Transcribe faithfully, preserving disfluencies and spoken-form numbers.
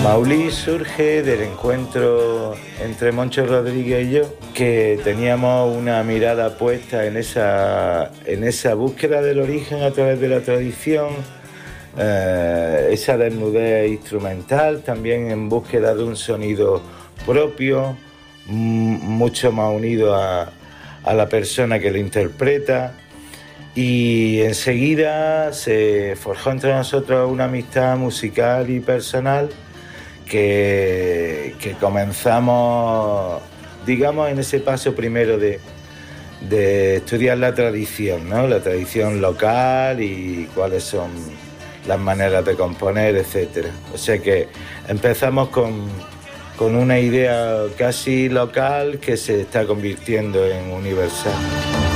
Maulí surge del encuentro entre Moncho Rodríguez y yo, que teníamos una mirada puesta en esa, en esa búsqueda del origen a través de la tradición, eh, esa desnudez instrumental, también en búsqueda de un sonido propio, m- mucho más unido a, a la persona que lo interpreta. Y enseguida se forjó entre nosotros una amistad musical y personal que, que comenzamos, digamos, en ese paso primero de, de estudiar la tradición, ¿no? La tradición local y cuáles son las maneras de componer, etcétera. O sea que empezamos con, con una idea casi local que se está convirtiendo en universal.